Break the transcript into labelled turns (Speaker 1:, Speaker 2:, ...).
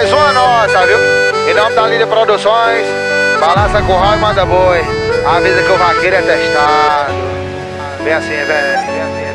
Speaker 1: mais uma nota, viu? Em nome da Líder Produções, balança com o raio e manda boi. Avisa que o vaqueiro é testado. Vem assim, velho.